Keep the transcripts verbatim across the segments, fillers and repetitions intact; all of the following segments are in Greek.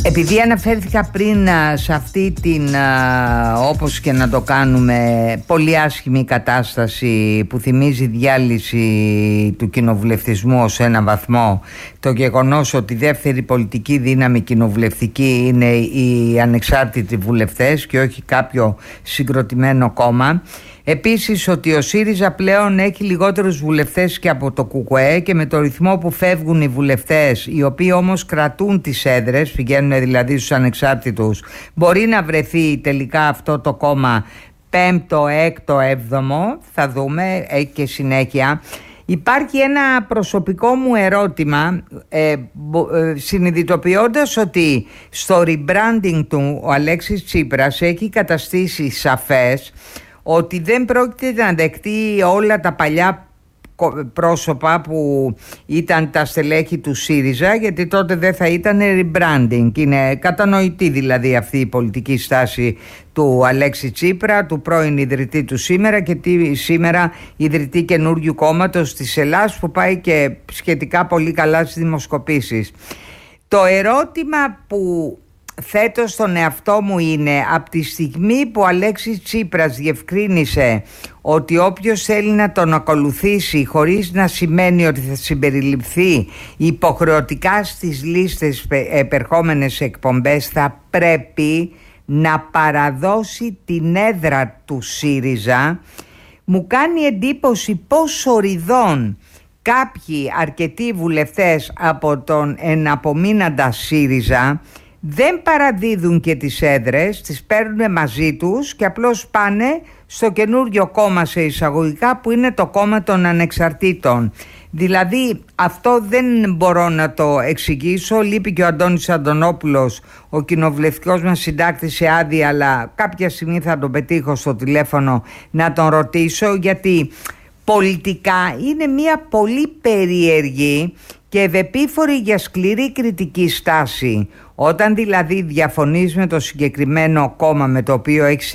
Επειδή αναφέρθηκα πριν σε αυτή την, όπως και να το κάνουμε, πολύ άσχημη κατάσταση που θυμίζει διάλυση του κοινοβουλευτισμού ως ένα βαθμό, το γεγονός ότι η δεύτερη πολιτική δύναμη κοινοβουλευτική είναι οι ανεξάρτητοι βουλευτές και όχι κάποιο συγκροτημένο κόμμα. Επίσης ότι ο ΣΥΡΙΖΑ πλέον έχει λιγότερους βουλευτές και από το ΚΚΕ και με το ρυθμό που φεύγουν οι βουλευτές, οι οποίοι όμως κρατούν τις έδρες, πηγαίνουν δηλαδή στους ανεξάρτητους, μπορεί να βρεθεί τελικά αυτό το κόμμα πέμπτο, έκτο, έβδομο, θα δούμε, έχει και συνέχεια. Υπάρχει ένα προσωπικό μου ερώτημα, ε, ε, συνειδητοποιώντας ότι στο rebranding του ο Αλέξης Τσίπρας έχει καταστήσει σαφές ότι δεν πρόκειται να δεχτεί όλα τα παλιά πρόσωπα που ήταν τα στελέχη του ΣΥΡΙΖΑ, γιατί τότε δεν θα ήταν rebranding. Είναι κατανοητή δηλαδή αυτή η πολιτική στάση του Αλέξη Τσίπρα, του πρώην ιδρυτή του Σήμερα και τη, σήμερα ιδρυτή καινούριου κόμματος της Ελλάδας, που πάει και σχετικά πολύ καλά στις δημοσκοπήσεις. Το ερώτημα που θέτω στον εαυτό μου είναι, από τη στιγμή που ο Αλέξης Τσίπρας διευκρίνησε ότι όποιος θέλει να τον ακολουθήσει, χωρίς να σημαίνει ότι θα συμπεριληφθεί υποχρεωτικά στις λίστες επερχόμενες εκπομπές, θα πρέπει να παραδώσει την έδρα του ΣΥΡΙΖΑ, μου κάνει εντύπωση πως οριδών κάποιοι αρκετοί βουλευτές από τον εναπομείναντα ΣΥΡΙΖΑ δεν παραδίδουν και τις έδρες, τις παίρνουν μαζί τους και απλώς πάνε στο καινούριο κόμμα σε εισαγωγικά, που είναι το κόμμα των ανεξαρτήτων. Δηλαδή αυτό δεν μπορώ να το εξηγήσω. Λείπει και ο Αντώνης Αντωνόπουλος, ο κοινοβουλευτικός μας συντάκτης, σε άδεια, αλλά κάποια στιγμή θα τον πετύχω στο τηλέφωνο να τον ρωτήσω, γιατί πολιτικά είναι μια πολύ περίεργη και ευεπίφορη για σκληρή κριτική στάση. Όταν δηλαδή διαφωνείς με το συγκεκριμένο κόμμα με το οποίο έχεις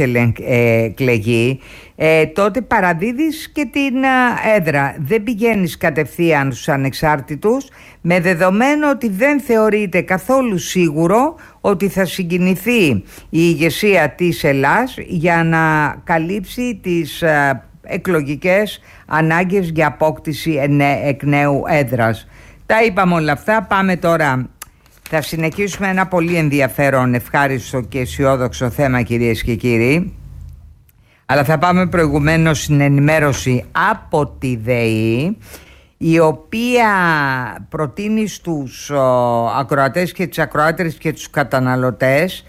εκλεγεί, ε, τότε παραδίδεις και την ε, έδρα. Δεν πηγαίνεις κατευθείαν στους ανεξάρτητους, με δεδομένο ότι δεν θεωρείται καθόλου σίγουρο ότι θα συγκινηθεί η ηγεσία της Ελλάδας για να καλύψει τις ε, εκλογικές ανάγκες για απόκτηση εκ νέου έδρας. Τα είπαμε όλα αυτά, πάμε τώρα. Θα συνεχίσουμε ένα πολύ ενδιαφέρον, ευχάριστο και αισιόδοξο θέμα, κυρίες και κύριοι. Αλλά θα πάμε προηγουμένως στην ενημέρωση από τη ΔΕΗ, η οποία προτείνει στους ο, ακροατές και τις ακροάτρες και τους καταναλωτές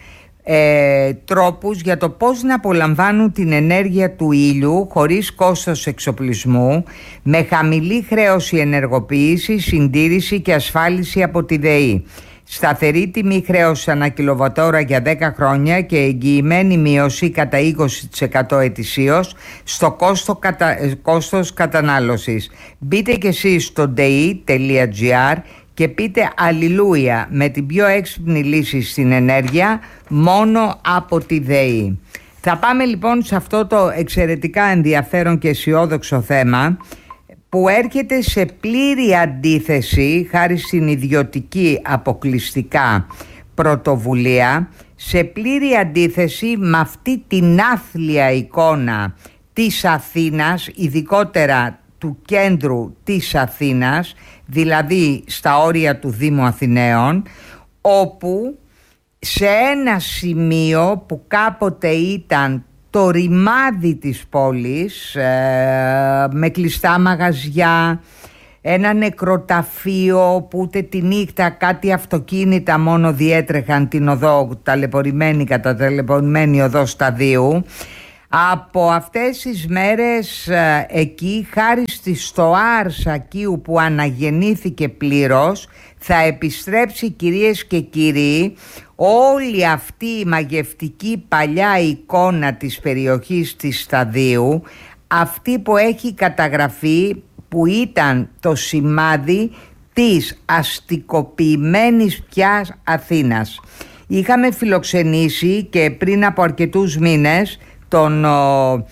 ε, τρόπους για το πώς να απολαμβάνουν την ενέργεια του ήλιου χωρίς κόστος εξοπλισμού, με χαμηλή χρέωση ενεργοποίηση, συντήρηση και ασφάλιση από τη ΔΕΗ. Σταθερή τιμή χρέωση ανά κιλοβατόρα για δέκα χρόνια και εγγυημένη μείωση κατά είκοσι τοις εκατό ετησίως στο κόστο κατα... κόστος κατανάλωσης. Μπείτε και εσείς στο ντι τελεία τζι άρ και πείτε αλληλούια με την πιο έξυπνη λύση στην ενέργεια μόνο από τη ΔΕΗ. Θα πάμε λοιπόν σε αυτό το εξαιρετικά ενδιαφέρον και αισιόδοξο θέμα, που έρχεται σε πλήρη αντίθεση, χάρη στην ιδιωτική αποκλειστικά πρωτοβουλία, σε πλήρη αντίθεση με αυτή την άθλια εικόνα της Αθήνας, ειδικότερα του κέντρου της Αθήνας, δηλαδή στα όρια του Δήμου Αθηναίων, όπου σε ένα σημείο που κάποτε ήταν το ρημάδι της πόλης, ε, με κλειστά μαγαζιά, ένα νεκροταφείο που ούτε τη νύχτα κάτι αυτοκίνητα μόνο διέτρεχαν την οδό, ταλαιπωρημένη κατά ταλαιπωρημένη οδό Σταδίου. Από αυτές τις μέρες ε, εκεί, χάρη στη στοάρ Σακίου που αναγεννήθηκε πλήρως, θα επιστρέψει, κυρίες και κύριοι, όλη αυτή η μαγευτική παλιά εικόνα της περιοχής της Σταδίου, αυτή που έχει καταγραφεί, που ήταν το σημάδι της αστικοποιημένης πια Αθήνας. Είχαμε φιλοξενήσει και πριν από αρκετούς μήνες τον,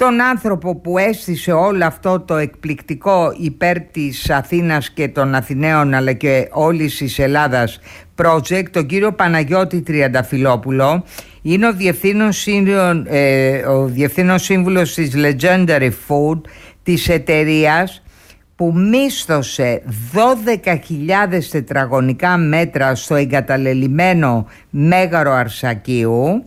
τον άνθρωπο που έστησε όλο αυτό το εκπληκτικό υπέρ της Αθήνας και των Αθηναίων αλλά και όλης της Ελλάδας project, τον κύριο Παναγιώτη Τριανταφυλόπουλο. Είναι ο διευθύνων, σύμβουλος, ε, ο διευθύνων σύμβουλος της Legendary Food, της εταιρείας που μίσθωσε δώδεκα χιλιάδες τετραγωνικά μέτρα στο εγκαταλελειμμένο Μέγαρο Αρσακίου.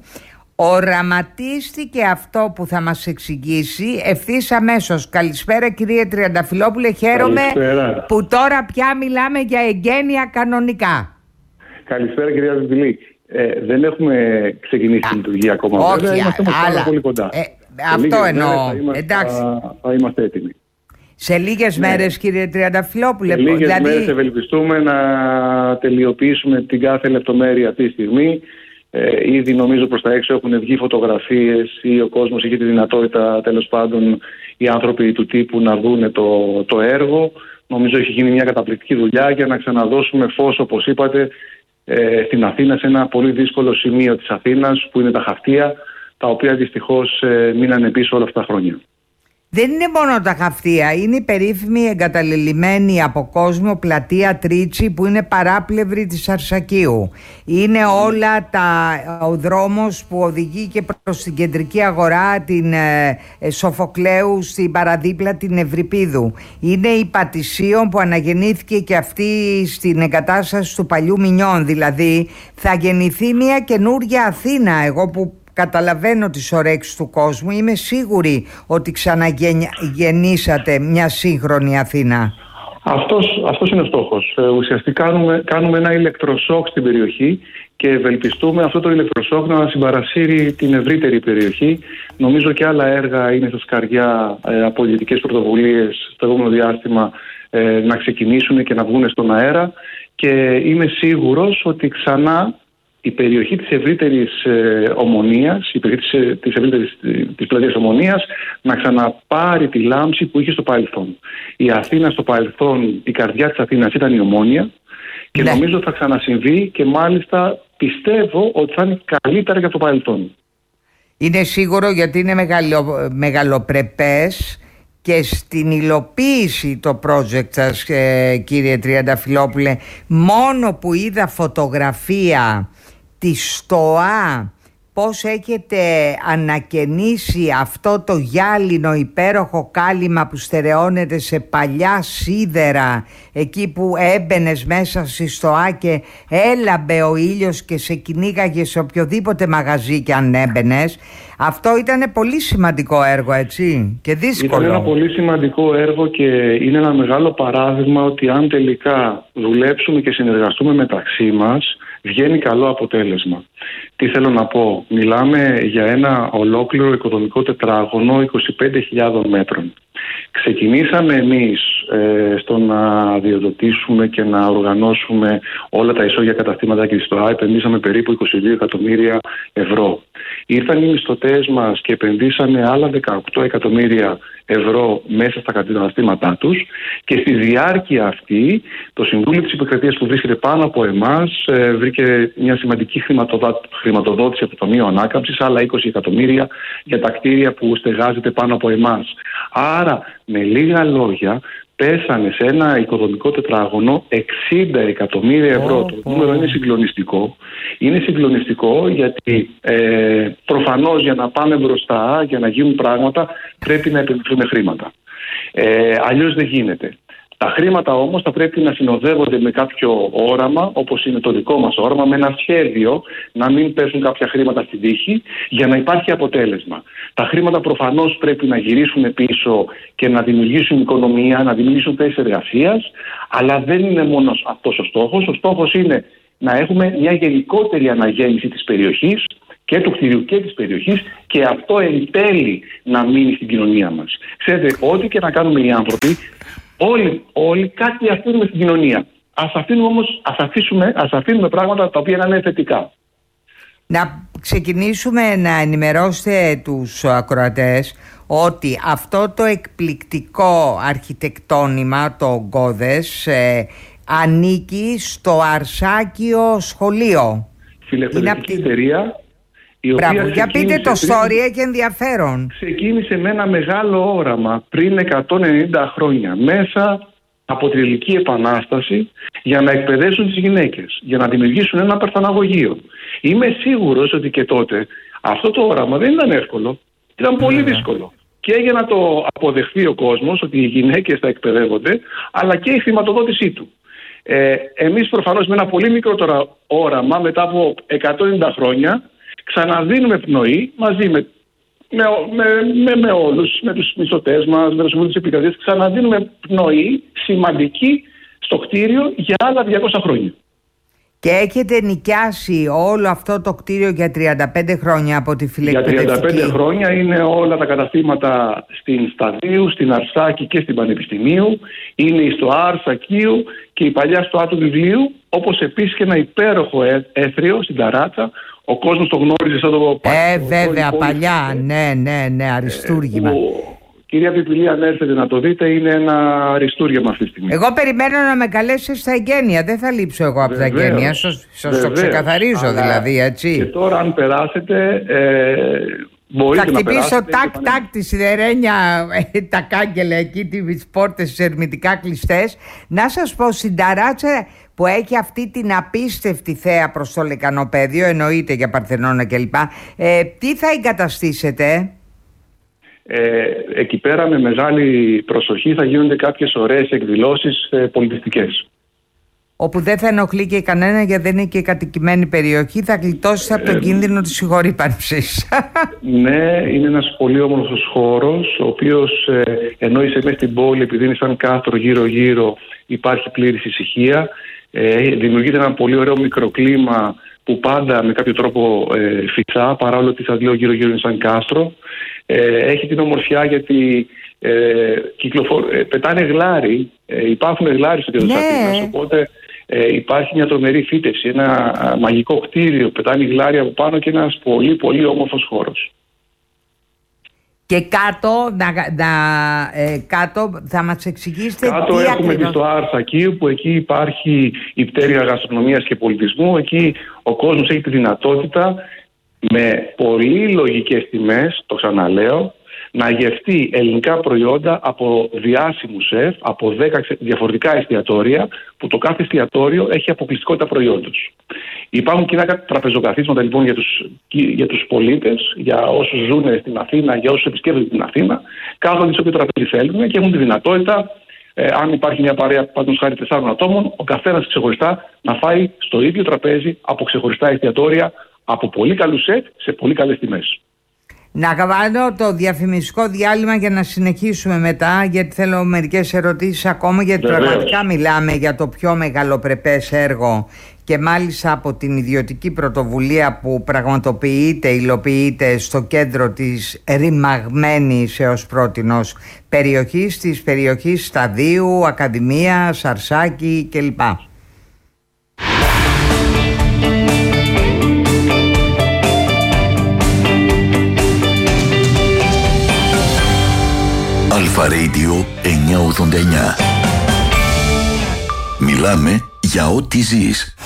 Οραματίστηκε αυτό που θα μας εξηγήσει ευθύς αμέσως. Καλησπέρα κύριε Τριανταφυλόπουλε, χαίρομαι Καλησπέρα. Που τώρα πια μιλάμε για εγγένεια κανονικά. Καλησπέρα κυρία Βιμπιλή. Ε, δεν έχουμε ξεκινήσει τη λειτουργία ακόμα. Όχι, βέβαια, είμαστε όμως πάρα πολύ κοντά. Ε, αυτό εννοώ. Θα είμαστε, Εντάξει. Θα, θα είμαστε έτοιμοι. Σε λίγες ναι. μέρες κύριε Τριανταφυλόπουλε. Σε λίγες δηλαδή... μέρες ευελπιστούμε να τελειοποιήσουμε την κάθε λεπτομέρεια αυτή τη στιγμή. Ε, ήδη νομίζω προς τα έξω έχουν βγει φωτογραφίες ή ο κόσμος είχε τη δυνατότητα, τέλος πάντων οι άνθρωποι του τύπου να δουν το, το έργο. Νομίζω έχει γίνει μια καταπληκτική δουλειά για να ξαναδώσουμε φως, όπως είπατε, ε, στην Αθήνα, σε ένα πολύ δύσκολο σημείο της Αθήνας που είναι τα Χαυτία, τα οποία δυστυχώς ε, μείνανε πίσω όλα αυτά τα χρόνια. Δεν είναι μόνο τα Χαυτία, είναι η περίφημη εγκαταλελειμμένη από κόσμο πλατεία Τρίτσι που είναι παράπλευρη της Αρσακίου. Είναι όλα τα, ο δρόμος που οδηγεί και προς την κεντρική αγορά, την ε, Σοφοκλέου, στην παραδίπλα την Ευρυπίδου. Είναι η Πατησίων που αναγεννήθηκε και αυτή στην εγκατάσταση του παλιού Μινιών. Δηλαδή θα γεννηθεί μια καινούρια Αθήνα. Εγώ που καταλαβαίνω τις ορέξεις του κόσμου, είμαι σίγουρη ότι ξαναγεννήσατε μια σύγχρονη Αθήνα. Αυτός, αυτός είναι ο στόχος. Ε, ουσιαστικά κάνουμε, κάνουμε ένα ηλεκτροσόκ στην περιοχή και ευελπιστούμε αυτό το ηλεκτροσόκ να συμπαρασύρει την ευρύτερη περιοχή. Νομίζω και άλλα έργα είναι στα σκαριά ε, από πολιτικές πρωτοβουλίες στο επόμενο διάστημα ε, να ξεκινήσουν και να βγουν στον αέρα και είμαι σίγουρος ότι ξανά η περιοχή της ευρύτερης ε, Ομονίας, η περιοχή της, της ευρύτερης της πλατείας Ομονίας να ξαναπάρει τη λάμψη που είχε στο παρελθόν. Η Αθήνα στο παρελθόν, η καρδιά της Αθήνας ήταν η Ομόνια και ναι. νομίζω θα ξανασυμβεί και μάλιστα πιστεύω ότι θα είναι καλύτερα για το παρελθόν. Είναι σίγουρο γιατί είναι μεγαλο, μεγαλοπρεπές και στην υλοποίηση το project σας ε, κύριε Τριανταφυλόπουλε, μόνο που είδα φωτογραφία τη ΣΤΟΑ, πώς έχετε ανακαινήσει αυτό το γυάλινο υπέροχο κάλυμα που στερεώνεται σε παλιά σίδερα, εκεί που έμπαινες μέσα στη ΣΤΟΑ και έλαμπε ο ήλιος και σε κυνήγαγε σε οποιοδήποτε μαγαζί και αν έμπαινες. Αυτό ήταν πολύ σημαντικό έργο, έτσι, και δύσκολο. Ήταν ένα πολύ σημαντικό έργο και είναι ένα μεγάλο παράδειγμα ότι αν τελικά δουλέψουμε και συνεργαστούμε μεταξύ μας, βγαίνει καλό αποτέλεσμα. Τι θέλω να πω, μιλάμε για ένα ολόκληρο οικοδομικό τετράγωνο είκοσι πέντε χιλιάδων μέτρων. Ξεκινήσαμε εμείς ε, στο να διοδοτήσουμε και να οργανώσουμε όλα τα ισόγεια καταστήματα και στο ΆΕ, επενδύσαμε περίπου είκοσι δύο εκατομμύρια ευρώ. Ήρθαν οι μισθωτές μας και επενδύσανε άλλα δεκαοκτώ εκατομμύρια ευρώ μέσα στα καταστήματά τους και στη διάρκεια αυτή το Συμβούλιο της Επικρατείας που βρίσκεται πάνω από εμάς ε, βρήκε μια σημαντική χρηματοδότηση από το Ταμείο Ανάκαμψης, άλλα είκοσι εκατομμύρια για τα κτίρια που στεγάζεται πάνω από εμάς. Άρα με λίγα λόγια πέσανε σε ένα οικοδομικό τετράγωνο εξήντα εκατομμύρια ευρώ. Oh, το oh. νούμερο είναι συγκλονιστικό. Είναι συγκλονιστικό γιατί ε, προφανώς για να πάμε μπροστά, για να γίνουν πράγματα, πρέπει να επενδυθούν χρήματα. Ε, αλλιώς δεν γίνεται. Τα χρήματα όμως θα πρέπει να συνοδεύονται με κάποιο όραμα, όπως είναι το δικό μας όραμα, με ένα σχέδιο να μην πέσουν κάποια χρήματα στην τύχη για να υπάρχει αποτέλεσμα. Τα χρήματα προφανώς πρέπει να γυρίσουν πίσω και να δημιουργήσουν οικονομία, να δημιουργήσουν θέσεις εργασίας, αλλά δεν είναι μόνο αυτός ο στόχος. Ο στόχος είναι να έχουμε μια γενικότερη αναγέννηση της περιοχής και του κτηρίου και της περιοχής και αυτό εν τέλει να μείνει στην κοινωνία μας. Ξέρετε, ό,τι και να κάνουμε οι άνθρωποι, Όλοι, όλοι κάτι αφήνουμε στην κοινωνία. Ας αφήνουμε όμως, ας αφήσουμε, ας αφήνουμε πράγματα τα οποία να είναι θετικά. Να ξεκινήσουμε να ενημερώσετε τους ακροατές ότι αυτό το εκπληκτικό αρχιτεκτόνημα, το Γκώδες, ε, ανήκει στο Αρσάκιο Σχολείο. Φιλελευθερική εταιρεία. Μπράβο, για πείτε το story, έχει ενδιαφέρον. Ξεκίνησε με ένα μεγάλο όραμα πριν εκατόν ενενήντα χρόνια μέσα από τη Ελληνική Επανάσταση για να εκπαιδεύσουν τις γυναίκες, για να δημιουργήσουν ένα παρθαναγωγείο. Είμαι σίγουρος ότι και τότε αυτό το όραμα δεν ήταν εύκολο, ήταν πολύ yeah. δύσκολο. Και για να το αποδεχθεί ο κόσμος ότι οι γυναίκες θα εκπαιδεύονται, αλλά και η χρηματοδότησή του. Ε, εμείς προφανώς με ένα πολύ μικρότερο όραμα, μετά από εκατόν ενενήντα χρόνια, ξαναδίνουμε πνοή μαζί με, με, με, με, με όλους, με τους μισθωτές μας, με τους συμβούλους της επικρατείας, ξαναδίνουμε πνοή σημαντική στο κτίριο για άλλα διακόσια χρόνια. Και έχετε νοικιάσει όλο αυτό το κτίριο για τριάντα πέντε χρόνια από τη φιλεκπαιδευτική. Για τριάντα πέντε χρόνια είναι όλα τα καταστήματα στην Σταδίου, στην Αρσάκη και στην Πανεπιστημίου. Είναι στο Αρσακίου και η παλιά στο Άτου Βιβλίου, όπως επίσης και ένα υπέροχο έθριο στην Ταράτσα. Ο κόσμος το γνώριζε σαν το... Ε, βέβαια, το παλιά, ναι, ναι, ναι, αριστούργημα. Ε, Κυρία Πιπηλή, αν έρθετε να το δείτε, είναι ένα αριστούργημα αυτή τη στιγμή. Εγώ περιμένω να με καλέσει στα εγγένεια. Δεν θα λείψω εγώ από τα εγγένεια. Σας το ξεκαθαρίζω. Αλλά δηλαδή, έτσι. Και τώρα, αν περάσετε, ε, μπορείτε να περάσετε. Θα χτυπήσω τάκ-τάκ τη σιδερένια, τα κάγκελα εκεί, τις πόρτες τις ερμητικά κλειστές. Να σας πω, στην Ταράτσα που έχει αυτή την απίστευτη θέα προς το Λεκανοπέδιο, εννοείται για Παρθενώνα κλπ. Ε, τι θα εγκαταστήσετε? Ε, εκεί πέρα με μεγάλη προσοχή θα γίνονται κάποιες ωραίες εκδηλώσεις ε, πολιτιστικές. Όπου δεν θα ενοχλεί και κανένα, γιατί δεν είναι και κατοικημένη περιοχή, θα γλιτώσει από τον ε, κίνδυνο της συγχωρήπανσης. Ναι, είναι ένας πολύ όμορφος χώρος, ο οποίος ε, ενώ είσαι μέσα στην πόλη, επειδή είναι σαν κάστρο γύρω-γύρω, υπάρχει πλήρης ησυχία. Ε, δημιουργείται ένα πολύ ωραίο μικροκλίμα που πάντα με κάποιο τρόπο ε, φυσά, παρόλο ότι σας λέω γύρω-γύρω είναι σαν κάστρο. Ε, έχει την ομορφιά γιατί ε, κυκλοφορ... ε, πετάνε γλάρι, ε, υπάρχουν γλάρι στο κέντρο της Αθήνας, οπότε ε, υπάρχει μια τρομερή φύτευση, ένα α, μαγικό κτίριο, πετάνε γλάρι από πάνω και ένας πολύ πολύ όμορφος χώρος. Και κάτω, να, να, ε, κάτω θα μας εξηγήσετε κάτω τι έχουμε ακριβώς... και στο Αρσακίου, που εκεί υπάρχει η πτέρυγα γαστρονομίας και πολιτισμού. Εκεί ο κόσμος έχει τη δυνατότητα με πολύ λογικές τιμές, το ξαναλέω, να γευτεί ελληνικά προϊόντα από διάσημους σεφ, από δέκα διαφορετικά εστιατόρια, που το κάθε εστιατόριο έχει αποκλειστικότητα προϊόντος. Υπάρχουν κοινά τραπεζοκαθίσματα λοιπόν για τους, για τους πολίτες, για όσους ζουν στην Αθήνα, για όσους επισκέπτονται την Αθήνα, κάθονται σε όποιο τραπέζι θέλουν και έχουν τη δυνατότητα, ε, αν υπάρχει μια παρέα πάντως χάρη τεσσάρων ατόμων, ο καθένας ξεχωριστά να φάει στο ίδιο τραπέζι από ξεχωριστά εστιατόρια, από πολύ καλούς σετ σε πολύ καλές τιμές. Να κάνω το διαφημιστικό διάλειμμα για να συνεχίσουμε μετά, γιατί θέλω μερικές ερωτήσεις ακόμα, γιατί Βεβαίως. Πραγματικά μιλάμε για το πιο μεγαλοπρεπές έργο και μάλιστα από την ιδιωτική πρωτοβουλία που πραγματοποιείται, υλοποιείται στο κέντρο της ρημαγμένης έως πρότινος περιοχής, της περιοχής Σταδίου, Ακαδημίας, Αρσάκη κλπ. Αλφα Radio εννιακόσια ογδόντα εννιά. Μιλάμε για ό,τι ζεις.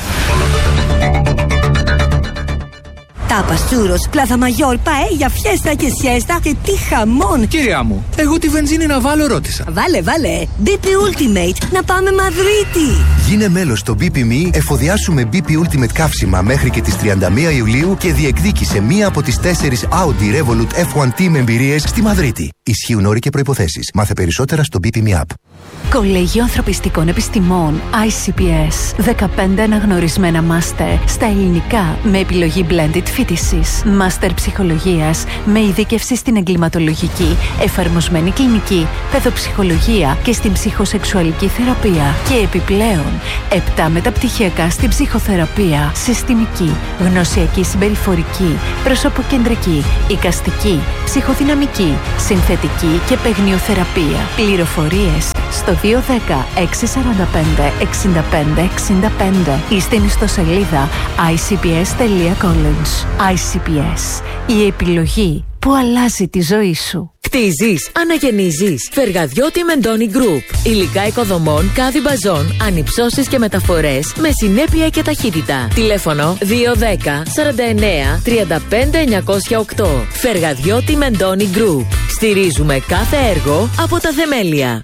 Τάπας, τσούρος, πλάθα μαγιόρ, παέλια, φιέστα και σιέστα και τι χαμόν! Κυρία μου, εγώ τη βενζίνη να βάλω ρώτησα. Βάλε, βάλε! μπι πι Ultimate, να πάμε Μαδρίτη! Γίνε μέλος στο μπι πι εμ ι, εφοδιάσου με μπι πι Ultimate καύσιμα μέχρι και τις τριάντα μία Ιουλίου και διεκδίκησε μία από τις τέσσερις Audi Revolut εφ ουάν τι με εμπειρίες στη Μαδρίτη. Ισχύουν όροι και προϋποθέσεις. Μάθε περισσότερα στο μπι πι εμ ι App. Κολέγιο Ανθρωπιστικών Επιστημών άι σι πι ες. δεκαπέντε αναγνωρισμένα μάστερ στα ελληνικά με επιλογή blended φοιτησης. Μάστερ ψυχολογίας με ειδίκευση στην εγκληματολογική, εφαρμοσμένη κλινική, παιδοψυχολογία και στην ψυχοσεξουαλική θεραπεία. Και επιπλέον, επτά μεταπτυχιακά στην ψυχοθεραπεία, συστημική, γνωσιακή συμπεριφορική, προσωποκεντρική, εικαστική, ψυχοδυναμική, συνθετική και παιγνιοθεραπεία. Πληροφορίες στο δύο ένα μηδέν έξι τέσσερα πέντε έξι πέντε έξι πέντε ή στην ιστοσελίδα άι σι πι ες τελεία college. άι σι πι ες. Η επιλογή που αλλάζει τη ζωή σου. Χτίζεις, αναγεννίζεις. Φεργαδιώτη Μεντώνη Group. Υλικά οικοδομών, κάδι μπαζών, ανυψώσεις και μεταφορές με συνέπεια και ταχύτητα. Τηλέφωνο δύο ένα μηδέν σαράντα εννέα τριάντα πέντε εννιακόσια οκτώ. Φεργαδιώτη Μεντώνη Group. Στηρίζουμε κάθε έργο από τα θεμέλια.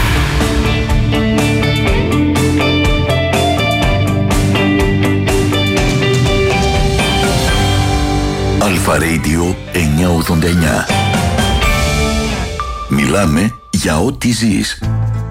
Αλφα Radio εννιακόσια ογδόντα εννιά. Μιλάμε για ό,τι ζεις.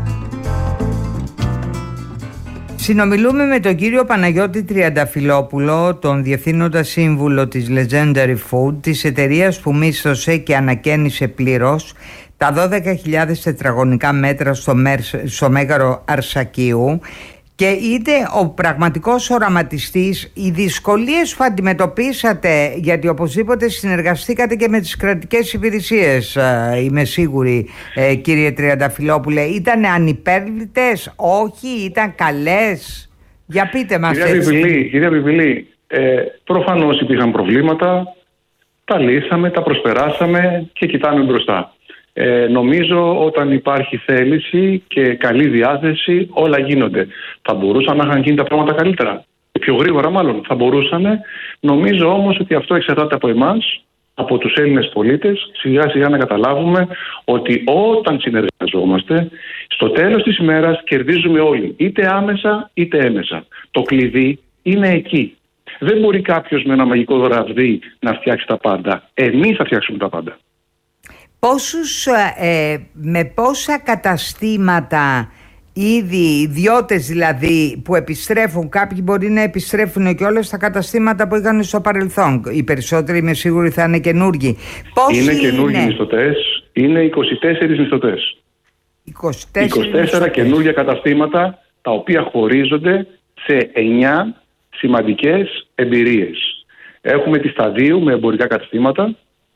Συνομιλούμε με τον κύριο Παναγιώτη Τριανταφυλόπουλο, τον Διευθύνοντα Σύμβουλο της Legendary Food, της εταιρείας που μίσθωσε και ανακαίνισε πλήρως τα δώδεκα χιλιάδες τετραγωνικά μέτρα στο, Μέρ, στο Μέγαρο Αρσακίου, και είτε ο πραγματικός οραματιστής. Οι δυσκολίες που αντιμετωπίσατε, γιατί οπωσδήποτε συνεργαστήκατε και με τις κρατικές υπηρεσίες, είμαι σίγουρη, κύριε Τριανταφυλόπουλε, ήταν ανυπέρβλητες, όχι, ήταν καλές? Για πείτε μας. Κυρία Πιπηλή, κυρία Πιπηλή, ε, προφανώς υπήρχαν προβλήματα, τα λύσαμε, τα προσπεράσαμε και κοιτάμε μπροστά. Ε, νομίζω όταν υπάρχει θέληση και καλή διάθεση, όλα γίνονται. Θα μπορούσαν να είχαν γίνει τα πράγματα καλύτερα, πιο γρήγορα μάλλον θα μπορούσαν. Νομίζω όμως ότι αυτό εξαρτάται από εμάς, από τους Έλληνες πολίτες, σιγά σιγά να καταλάβουμε ότι όταν συνεργαζόμαστε, στο τέλος της ημέρας κερδίζουμε όλοι, είτε άμεσα είτε έμεσα. Το κλειδί είναι εκεί. Δεν μπορεί κάποιος με ένα μαγικό ραβδί να φτιάξει τα πάντα. Εμείς θα φτιάξουμε τα πάντα. Πόσους, ε, με πόσα καταστήματα ήδη, ιδιώτες δηλαδή, που επιστρέφουν, κάποιοι μπορεί να επιστρέφουν και όλα στα καταστήματα που είχαν στο παρελθόν. Οι περισσότεροι, είμαι σίγουρη, θα είναι καινούργοι. Πόσοι είναι καινούργιοι είναι? μισθωτές, είναι είκοσι τέσσερις μισθωτές. είκοσι τέσσερα, είκοσι τέσσερα καινούργια καταστήματα, τα οποία χωρίζονται σε εννιά σημαντικές εμπειρίες. Έχουμε τη Σταδίου με εμπορικά καταστήματα.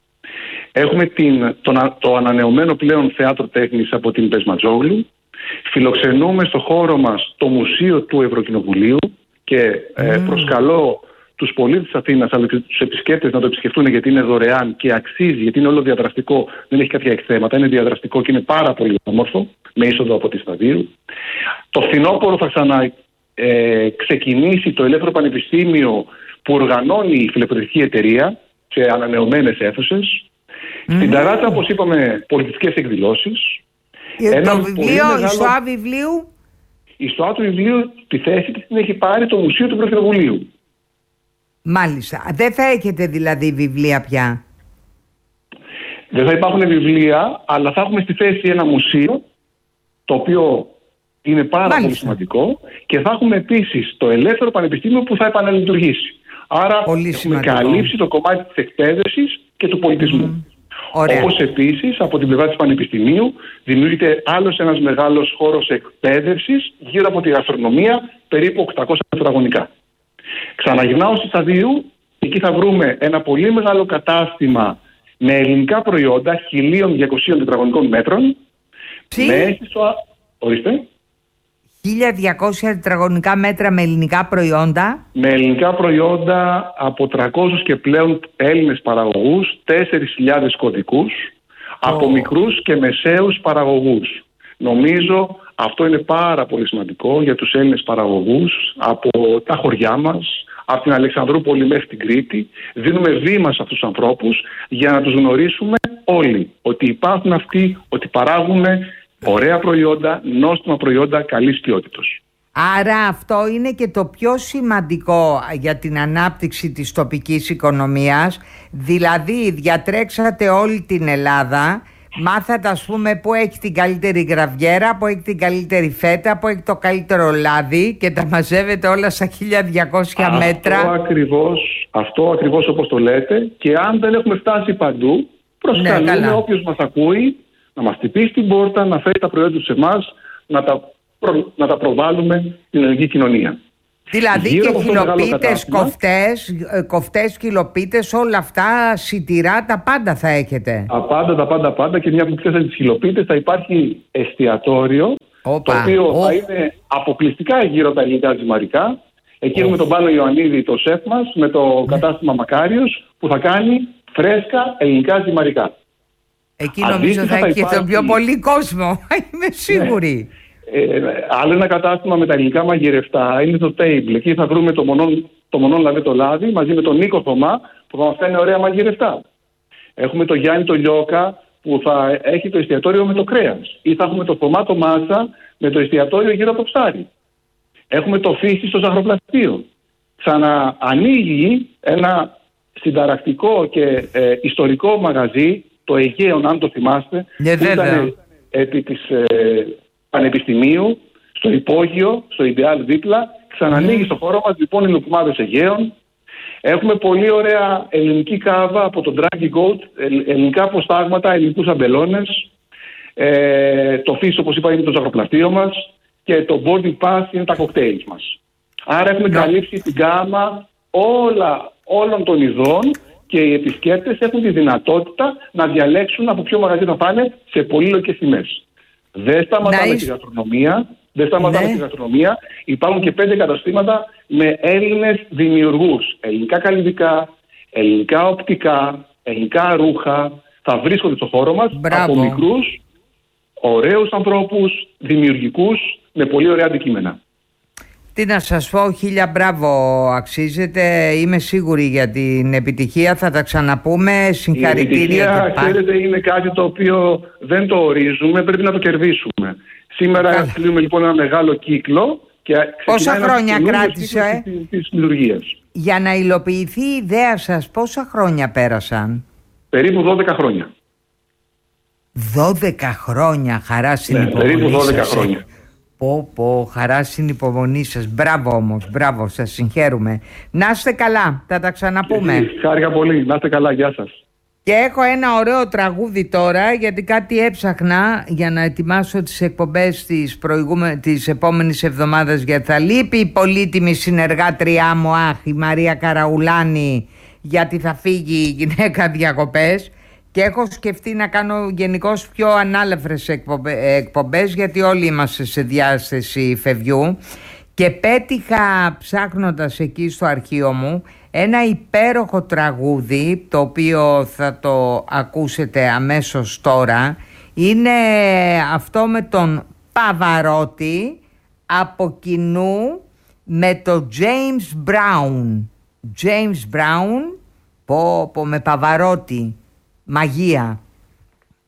Έχουμε την, το, το ανανεωμένο πλέον θέατρο τέχνης από την Πεσματζόγλου. Φιλοξενούμε στο χώρο μας το Μουσείο του Ευρωκοινοβουλίου και mm. ε, προσκαλώ τους πολίτες της Αθήνας αλλά και τους επισκέπτες να το επισκεφτούν, γιατί είναι δωρεάν και αξίζει, γιατί είναι όλο διαδραστικό, δεν έχει κάποια εκθέματα, είναι διαδραστικό και είναι πάρα πολύ όμορφο, με είσοδο από τη Σταδίου. Το φθινόπωρο θα ξανα ε, ξεκινήσει το Ελεύθερο Πανεπιστήμιο που οργανώνει η φιλεπαιδευτική εταιρεία σε ανανεωμένες αίθουσες. Mm-hmm. Στην Ταράτσα, όπως είπαμε, πολιτιστικές εκδηλώσεις. Το βιβλίο, μεγάλο... η ΣΟΑ βιβλίου. Η ΣΟΑ του βιβλίου, τη θέση της την έχει πάρει το Μουσείο του Ευρωκοινοβουλίου. Μάλιστα. Δεν θα έχετε δηλαδή βιβλία πια? Δεν θα υπάρχουν βιβλία, αλλά θα έχουμε στη θέση ένα μουσείο, το οποίο είναι πάρα Μάλιστα. πολύ σημαντικό, και θα έχουμε επίσης το Ελεύθερο Πανεπιστήμιο που θα επαναλειτουργήσει. Άρα πολύ έχουμε σημαντικό. καλύψει το κομμάτι της εκπαίδευσης και του πολιτισμού. Mm. Όπως επίσης από την πλευρά της Πανεπιστημίου δημιουργείται άλλος ένας μεγάλος χώρος εκπαίδευσης γύρω από τη γαστρονομία, περίπου οκτακόσια τετραγωνικά. Ξαναγυρνάω στη Σταδίου, εκεί θα βρούμε ένα πολύ μεγάλο κατάστημα με ελληνικά προϊόντα χίλια διακόσια τετραγωνικών μέτρων. Τι? Με αίσθηση... Ορίστε. χίλια διακόσια τετραγωνικά μέτρα με ελληνικά προϊόντα. Με ελληνικά προϊόντα από τριακόσιους και πλέον Έλληνες παραγωγούς, τέσσερις χιλιάδες κωδικούς, oh. από μικρούς και μεσαίους παραγωγούς. Νομίζω αυτό είναι πάρα πολύ σημαντικό για τους Έλληνες παραγωγούς από τα χωριά μας, από την Αλεξανδρούπολη μέχρι την Κρήτη. Δίνουμε βήμα σε αυτούς τους ανθρώπους για να τους γνωρίσουμε όλοι ότι υπάρχουν αυτοί, ότι παράγουν ωραία προϊόντα, νόστιμα προϊόντα καλής ποιότητας. Άρα αυτό είναι και το πιο σημαντικό για την ανάπτυξη της τοπικής οικονομίας. Δηλαδή διατρέξατε όλη την Ελλάδα, μάθατε ας πούμε που έχει την καλύτερη γραβιέρα, που έχει την καλύτερη φέτα, που έχει το καλύτερο λάδι και τα μαζεύετε όλα στα χίλια διακόσια αυτό μέτρα. Ακριβώς, αυτό ακριβώς όπως το λέτε, και αν δεν έχουμε φτάσει παντού, προσκαλούμε ναι, όποιος μας ακούει να μας χτυπήσει την πόρτα, να φέρει τα προϊόντα σε εμάς, να τα, προ, να τα προβάλλουμε στην ελληνική κοινωνία. Δηλαδή γύρω και χιλοπίτες, κοφτές, κοφτές, χιλοπίτες, όλα αυτά, σιτηρά, τα πάντα θα έχετε. Τα πάντα, τα πάντα, πάντα, και μια που ξέρετε τις χιλοπίτες θα υπάρχει εστιατόριο, Οπα. το οποίο oh. θα είναι αποκλειστικά γύρω από τα ελληνικά ζυμαρικά. Εκεί oh. έχουμε τον Πάνο Ιωαννίδη, το σεφ μας, με το κατάστημα Μακάριος, που θα κάνει Φρέσκα ελληνικά ζυμαρικά. Εκεί νομίζω θα έχει υπάρχει... τον πιο πολύ κόσμο, είμαι σίγουρη. Ναι. Ε, άλλο ένα κατάστημα με τα ελληνικά μαγειρευτά είναι το Table. Εκεί θα βρούμε το μονόν, το μονόν δηλαδή το λάδι, μαζί με τον Νίκο Θωμά που θα μας κάνει ωραία μαγειρευτά. Έχουμε το Γιάννη το Λιώκα που θα έχει το εστιατόριο με το κρέας. Ή θα έχουμε το Θωμά το Μάτσα με το εστιατόριο γύρω από το ψάρι. Έχουμε το Φύση στο ζαχαροπλαστείο. Ξαναανοίγει ένα συνταρακτικό και ε, ιστορικό μαγαζί, το Αιγαίον, αν το θυμάστε, yeah, που ήταν επί της ε, Πανεπιστημίου, στο υπόγειο, στο Ιντεάλ δίπλα. Ξανανοίγει mm. στο χώρο μας λοιπόν οι λουκουμάδες Αιγαίων. Έχουμε πολύ ωραία ελληνική κάβα από το Draggy Goat, ελληνικά αποστάγματα, ελληνικούς αμπελώνες. Ε, το Φύση, όπως είπα, είναι το ζαχαροπλαστείο μας και το Boarding Pass είναι τα κοκτέιλς μας. Άρα έχουμε yeah. καλύψει την γάμα όλα, όλων των ειδών και οι επισκέπτες έχουν τη δυνατότητα να διαλέξουν από ποιο μαγαζί θα πάνε σε πολύλογες τιμές. Δεν σταματάμε nice. τη γαστρονομία. Δεν σταματάμε ναι. τη γαστρονομία. Υπάρχουν και πέντε καταστήματα με Έλληνες δημιουργούς. Ελληνικά καλλιτικά, ελληνικά οπτικά, ελληνικά ρούχα. Θα βρίσκονται στο χώρο μας. Μπράβο. Από μικρούς, ωραίους ανθρώπους, δημιουργικούς, με πολύ ωραία αντικείμενα. Τι να σας πω, χίλια μπράβο αξίζετε. Είμαι σίγουρη για την επιτυχία. Θα τα ξαναπούμε. Συγχαρητήρια. Η επιτυχία, ξέρετε, είναι κάτι το οποίο δεν το ορίζουμε. Πρέπει να το κερδίσουμε. Σήμερα Καλά. κλείνουμε λοιπόν ένα μεγάλο κύκλο. Και πόσα χρόνια κράτησε της λειτουργίας. Για να υλοποιηθεί η ιδέα σας, πόσα χρόνια πέρασαν? Περίπου δώδεκα χρόνια. δώδεκα χρόνια, χαρά στην ναι, υπομονή περίπου δώδεκα σας. χρόνια. Πω πω, χαρά στην υπομονή σας. Μπράβο όμως, μπράβο, σας συγχαίρουμε. Να είστε καλά, θα τα ξαναπούμε. Χάρηκα πολύ, να είστε καλά, γεια σας. Και έχω ένα ωραίο τραγούδι τώρα, γιατί κάτι έψαχνα για να ετοιμάσω τις εκπομπές της, προηγούμε... της επόμενης εβδομάδας, γιατί θα λείπει η πολύτιμη συνεργάτριά μου, αχ, η Μαρία Καραουλάνη, γιατί θα φύγει η γυναίκα διακοπές. Και έχω σκεφτεί να κάνω γενικώς πιο ανάλαφρες εκπομπές, γιατί όλοι είμαστε σε διάσταση φευγιού. Και πέτυχα, ψάχνοντας εκεί στο αρχείο μου, ένα υπέροχο τραγούδι, το οποίο θα το ακούσετε αμέσως τώρα. Είναι αυτό με τον Παβαρότη, από κοινού με το James Brown. James Brown, πω πω, με Παβαρότη. Μαγεία.